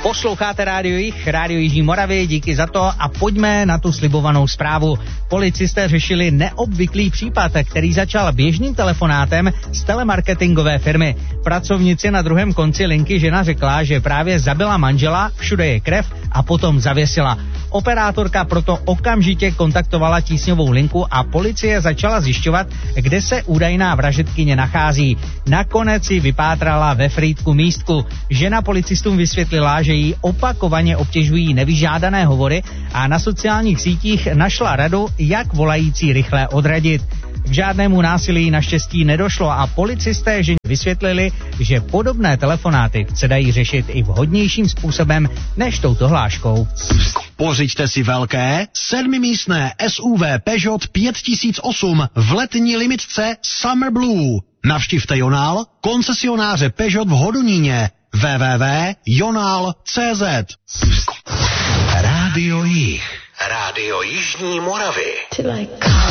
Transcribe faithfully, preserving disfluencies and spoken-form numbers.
Posloucháte Rádio Jih, Rádio Jižní Moravy, díky za to a pojďme na tu slibovanou zprávu. Policisté řešili neobvyklý případ, který začal běžným telefonátem z telemarketingové firmy. Pracovnici na druhém konci linky žena řekla, že právě zabila manžela, všude je krev a potom zavěsila. Operátorka proto okamžitě kontaktovala tísňovou linku a policie začala zjišťovat, kde se údajná vražedkyně nachází. Nakonec ji vypátrala ve Frýdku místku. Žena policistům vysvětlila, že jí opakovaně obtěžují nevyžádané hovory a na sociálních sítích našla radu, jak volající rychle odradit. K žádnému násilí naštěstí nedošlo a policisté ženě vysvětlili, že podobné telefonáty se dají řešit i vhodnějším způsobem než touto hláškou. Pořiďte si velké sedmimístné S U V Peugeot pět tisíc osm v letní limitce Summer Blue. Navštivte Jonál, koncesionáře Peugeot v Hodoníně. w w w tečka jonál tečka c z. Rádio Jih. Rádio Jižní Moravy.